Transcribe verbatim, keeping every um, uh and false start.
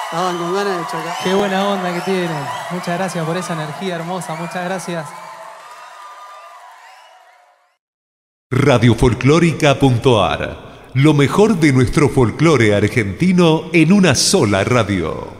Estaban con ganas de chocar. Qué buena onda que tienen. Muchas gracias por esa energía hermosa. Muchas gracias. radio folclórica punto a r. Lo mejor de nuestro folclore argentino en una sola radio.